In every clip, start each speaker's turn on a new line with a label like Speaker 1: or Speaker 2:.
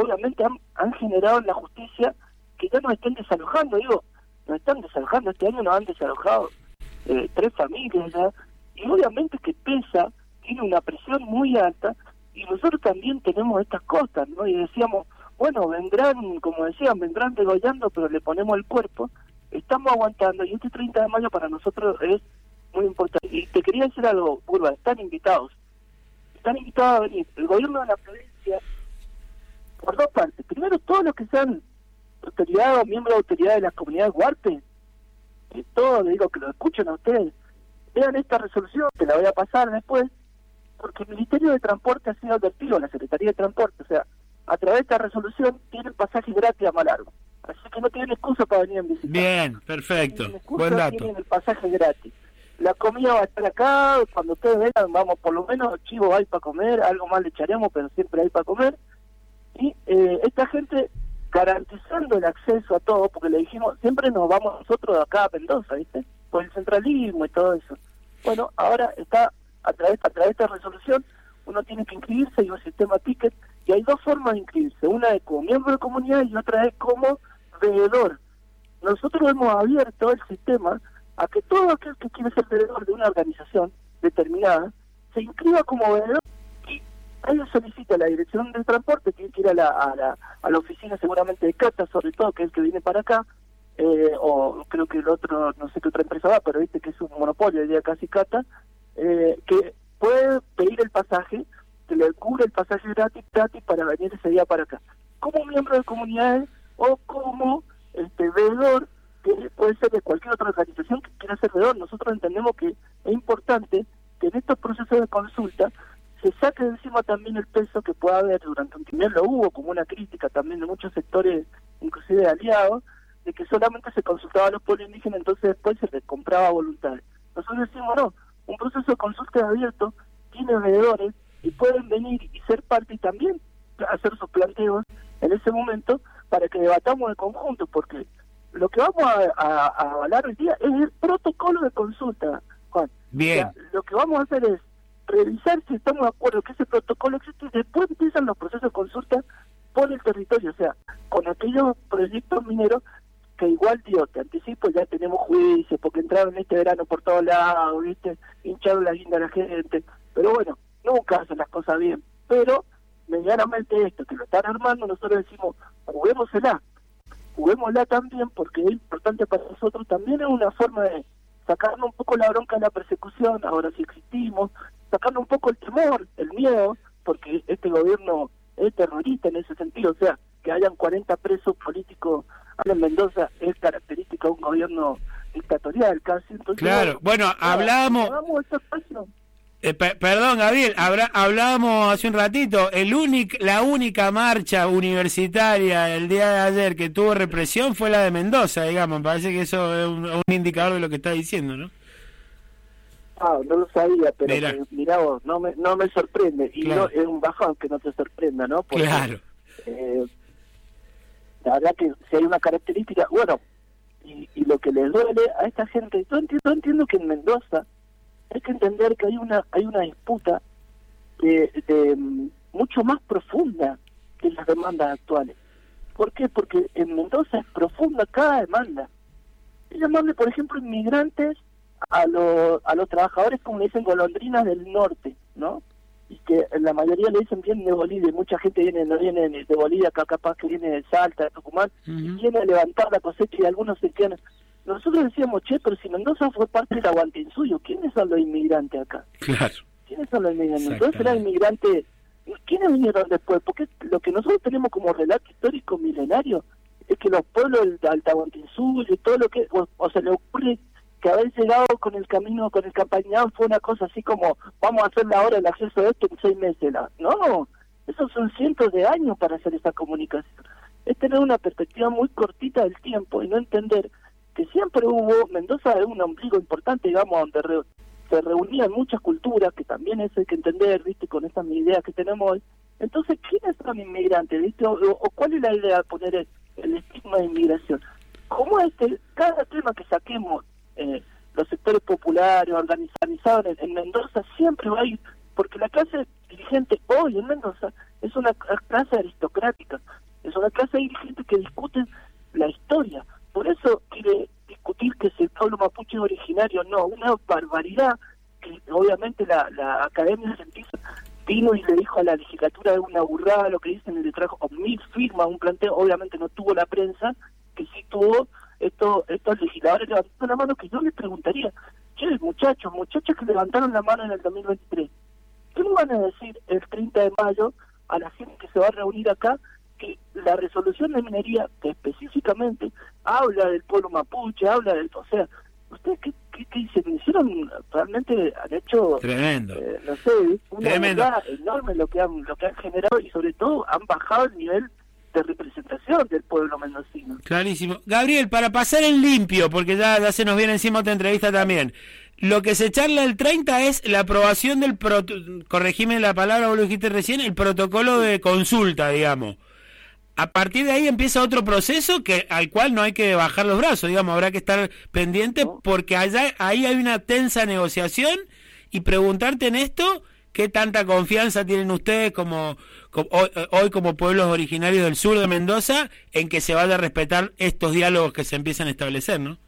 Speaker 1: obviamente han generado en la justicia que ya nos estén desalojando, nos están desalojando, este año nos han desalojado 3 familias ya, y obviamente que pesa, tiene una presión muy alta, y nosotros también tenemos estas cosas, ¿no? Y decíamos, bueno, vendrán, como decían, vendrán degollando, pero le ponemos el cuerpo, estamos aguantando, y este 30 de mayo para nosotros es muy importante. Y te quería decir algo, Burba, están invitados a venir, el gobierno de la provincia, por 2 partes. Primero, todos los que sean autoridades o miembros de autoridades de las comunidades Huarpe, todos, le digo que lo escuchen a ustedes, vean esta resolución, te la voy a pasar después, porque el Ministerio de Transporte ha sido advertido, la Secretaría de Transporte, o sea, a través de esta resolución tienen pasaje gratis a Malargüe, así que no tienen excusa para venir en bicicleta.
Speaker 2: Bien, perfecto, buen dato.
Speaker 1: Tienen el pasaje gratis. La comida va a estar acá, cuando ustedes vengan, vamos, por lo menos chivo hay para comer, algo más le echaremos, pero siempre hay para comer. Y esta gente garantizando el acceso a todo, porque le dijimos, siempre nos vamos nosotros de acá a Mendoza, ¿viste? Por el centralismo y todo eso. Bueno, ahora está, a través de esta resolución, uno tiene que inscribirse, hay un sistema ticket, y hay 2 formas de inscribirse, una es como miembro de comunidad y otra es como veedor. Nosotros hemos abierto el sistema a que todo aquel que quiere ser veedor de una organización determinada se inscriba como veedor y ahí solicita la dirección del transporte, tiene que ir a la oficina seguramente de Cata, sobre todo, que es el que viene para acá, o creo que el otro, no sé qué otra empresa va, pero viste que es un monopolio, diría casi Cata, que puede pedir el pasaje, que le cubre el pasaje gratis para venir ese día para acá, como miembro de comunidades o como veedor, que puede ser de cualquier otra organización que quiera ser veedor. Nosotros entendemos que es importante que en estos procesos de consulta se saque de encima también el peso que pueda haber durante un tiempo. Lo hubo como una crítica también de muchos sectores, inclusive de aliados, de que solamente se consultaba a los pueblos indígenas, entonces después se les compraba voluntades. Nosotros decimos, no, un proceso de consulta es abierto, tiene veedores y pueden venir y ser parte y también hacer sus planteos en ese momento para que debatamos en conjunto, porque lo que vamos a avalar hoy día es el protocolo de consulta, Juan.
Speaker 2: Bien.
Speaker 1: O sea, lo que vamos a hacer es revisar si estamos de acuerdo que ese protocolo existe y después empiezan los procesos de consulta por el territorio, o sea, con aquellos proyectos mineros que igual, te anticipo, ya tenemos juicios porque entraron este verano por todos lados, ¿viste? Hincharon la guinda a la gente, pero bueno, nunca hacen las cosas bien, pero medianamente esto, que lo están armando, nosotros decimos, juguémosla también, porque es importante para nosotros, también es una forma de sacarnos un poco la bronca de la persecución, ahora sí existimos, sacarnos un poco el temor, el miedo, porque este gobierno es terrorista en ese sentido, o sea, que hayan 40 presos políticos en Mendoza es característica de un gobierno dictatorial casi. Entonces,
Speaker 2: claro, bueno, hablábamos... Perdón, Gabriel, hablábamos hace un ratito, la única marcha universitaria el día de ayer que tuvo represión fue la de Mendoza, digamos, me parece que eso es un indicador de lo que está diciendo, ¿no?
Speaker 1: No lo sabía, pero mirá vos, no me sorprende, y claro. No, es un bajón que no te sorprenda, ¿no? Porque,
Speaker 2: claro.
Speaker 1: La verdad que si hay una característica, bueno, y lo que les duele a esta gente, yo entiendo que en Mendoza hay que entender que hay una disputa mucho más profunda que las demandas actuales. ¿Por qué? Porque en Mendoza es profunda cada demanda. Es llamarle, por ejemplo, inmigrantes a los trabajadores, como le dicen, golondrinas del norte, ¿no? Y que la mayoría le dicen vienen de Bolivia, y mucha gente no viene de Bolivia, acá capaz que viene de Salta, de Tucumán, y viene a levantar la cosecha y algunos se quedan. Nosotros decíamos, pero si Mendoza fue parte del Aguantinsuyo, ¿quiénes son los inmigrantes acá?
Speaker 2: Claro.
Speaker 1: ¿Quiénes son los inmigrantes? Entonces eran inmigrantes, ¿quiénes vinieron después? Porque lo que nosotros tenemos como relato histórico milenario es que los pueblos del Aguantinsuyo y todo lo que, o se le ocurre que haber llegado con el camino, con el campañado fue una cosa así como, vamos a hacer ahora el acceso a esto en 6 meses. No, esos son cientos de años para hacer esa comunicación. Es tener una perspectiva muy cortita del tiempo y no entender que siempre Mendoza es un ombligo importante, digamos, donde se reunían muchas culturas, que también eso hay que entender, ¿viste? Con estas ideas que tenemos hoy. Entonces, ¿quiénes son inmigrantes, viste? O ¿cuál es la idea de poner el estigma de inmigración? ¿Cómo cada tema que saquemos, los sectores populares, organizados en Mendoza, siempre va a ir, porque la clase dirigente dirigente hoy en Mendoza es una clase aristocrática, es una clase dirigente que discute la historia. Por eso quiere discutir que si el pueblo mapuche es originario no, una barbaridad que obviamente la Academia Científica vino y le dijo a la legislatura de una burrada lo que dicen, y le trajo con 1000 firmas un planteo, obviamente no tuvo la prensa, que sí tuvo estos legisladores levantando la mano, que yo les preguntaría, muchachos que levantaron la mano en el 2023, ¿qué le van a decir el 30 de mayo a la gente que se va a reunir acá, que la resolución de minería, que específicamente habla del pueblo mapuche, habla del... O sea, ¿ustedes qué dicen? Hicieron, realmente han hecho...
Speaker 2: Tremendo.
Speaker 1: No sé, una verdad enorme lo que han generado, y sobre todo han bajado el nivel de representación del pueblo mendocino.
Speaker 2: Clarísimo. Gabriel, para pasar en limpio, porque ya se nos viene encima otra entrevista también, lo que se charla el 30 es la aprobación del, corregime la palabra, vos lo dijiste recién, el protocolo de consulta, digamos. A partir de ahí empieza otro proceso al cual no hay que bajar los brazos, digamos, habrá que estar pendiente porque ahí hay una tensa negociación, y preguntarte en esto, ¿qué tanta confianza tienen ustedes hoy como pueblos originarios del sur de Mendoza en que se vaya a respetar estos diálogos que se empiezan a establecer, ¿no?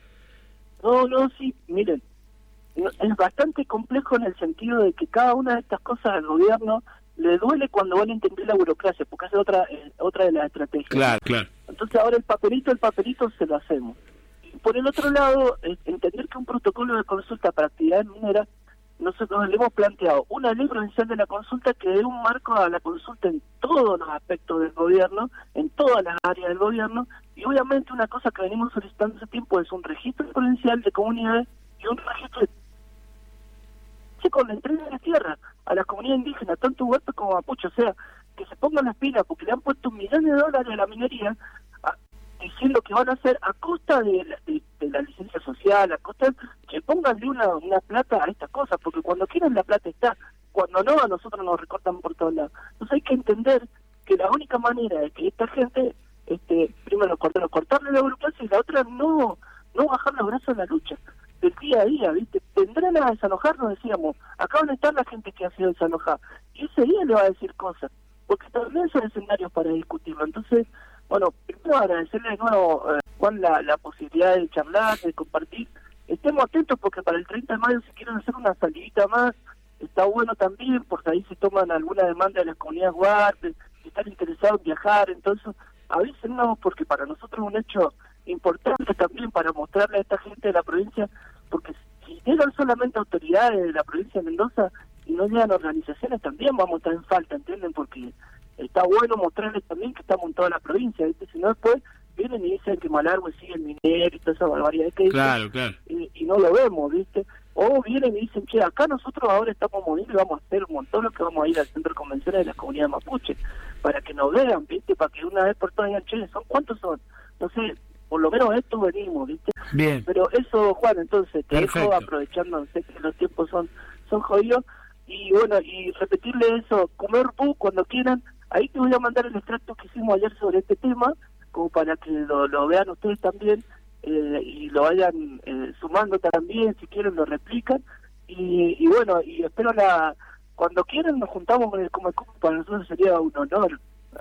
Speaker 1: No, sí, miren, es bastante complejo en el sentido de que cada una de estas cosas al gobierno le duele cuando van a entender la burocracia, porque es otra de las estrategias.
Speaker 2: Claro.
Speaker 1: Entonces ahora el papelito se lo hacemos. Y por el otro lado, entender que un protocolo de consulta para actividades mineras, nosotros le hemos planteado una ley provincial de la consulta que dé un marco a la consulta en todos los aspectos del gobierno, en todas las áreas del gobierno, y obviamente una cosa que venimos solicitando hace tiempo es un registro provincial de comunidades y un registro con la entrega de la tierra a las comunidades indígenas, tanto huertos como mapuche, o sea, que se pongan las pilas, porque le han puesto millones de dólares a la minería, diciendo que van a hacer a costa de la licencia social, a costa que pónganle una plata a estas cosas, porque cuando quieren la plata está, cuando no, a nosotros nos recortan por todos lados. Entonces hay que entender que la única manera de que esta gente, primero cortarle la burocracia, y la otra no bajar los brazos en la lucha del día a día, ¿viste? Tendrán a desalojarnos, decíamos, acá van a estar la gente que ha sido desalojada, y ese día le va a decir cosas, porque también son escenarios para discutirlo. Entonces, bueno, primero agradecerle de nuevo, Juan, la posibilidad de charlar, de compartir. Estemos atentos porque para el 30 de mayo si quieren hacer una salidita más, está bueno también, porque ahí se toman alguna demanda de las comunidades guardias, si están interesados en viajar, entonces avísenos, porque para nosotros es un hecho importante también para mostrarle a esta gente de la provincia, porque si llegan solamente autoridades de la provincia de Mendoza y no llegan organizaciones, también vamos a estar en falta, ¿entienden? Porque está bueno mostrarles también que estamos en toda la provincia, ¿viste? Si no, después vienen y dicen que Malargüe sigue el minero y toda esa barbaridad que dicen,
Speaker 2: claro.
Speaker 1: Y no lo vemos, ¿viste? O vienen y dicen, che, acá nosotros ahora estamos moviendo y vamos a hacer un montón, lo que vamos a ir al centro de convenciones de la comunidad mapuche, para que nos vean, ¿viste? Para que una vez por todas digan, che, ¿cuántos son? No sé, por lo menos esto venimos, ¿viste?
Speaker 2: Bien.
Speaker 1: Pero eso, Juan, entonces, te
Speaker 2: Perfecto.
Speaker 1: dejo aprovechando, sé que los tiempos son jodidos, y bueno, y repetirle eso, comer pu cuando quieran. Ahí te voy a mandar el extracto que hicimos ayer sobre este tema, como para que lo vean ustedes también, y lo vayan sumando también, si quieren lo replican, y bueno, y espero cuando quieran nos juntamos con el Comecup, para nosotros sería un honor,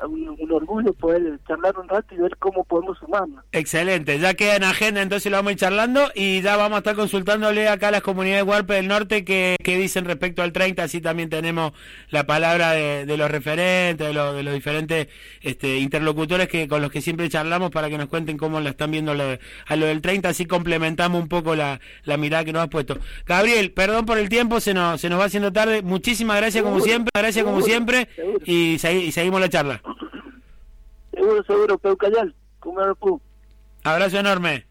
Speaker 1: un orgullo poder charlar un rato y ver cómo podemos sumarnos.
Speaker 2: Excelente, ya queda en agenda, entonces lo vamos a ir charlando y ya vamos a estar consultándole acá a las comunidades Huarpe del Norte que dicen respecto al 30, así también tenemos la palabra de los referentes, de los diferentes interlocutores con los que siempre charlamos para que nos cuenten cómo la están viendo a lo del 30, así complementamos un poco la mirada que nos has puesto. Gabriel, perdón por el tiempo, se nos va haciendo tarde, muchísimas gracias como siempre, y seguimos la charla.
Speaker 1: Seguro, Peucayal, Comerpú.
Speaker 2: Abrazo enorme.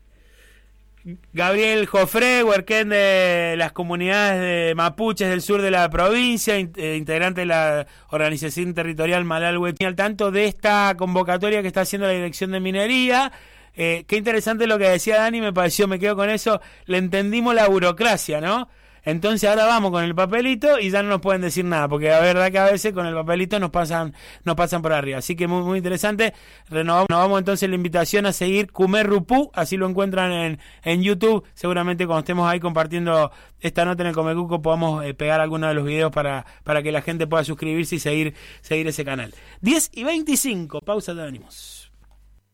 Speaker 2: Gabriel Jofré, huerquén de las comunidades de mapuches del sur de la provincia, integrante de la organización territorial Malargüe, al tanto de esta convocatoria que está haciendo la Dirección de Minería. Qué interesante lo que decía Dani, me quedo con eso, le entendimos la burocracia, ¿no? Entonces ahora vamos con el papelito y ya no nos pueden decir nada, porque la verdad que a veces con el papelito nos pasan por arriba. Así que muy, muy interesante. Renovamos entonces la invitación a seguir Khmer Roupu, así lo encuentran en YouTube. Seguramente cuando estemos ahí compartiendo esta nota en el Comecuco podamos pegar alguno de los videos para que la gente pueda suscribirse y seguir ese canal. 10:25, pausa, ya venimos.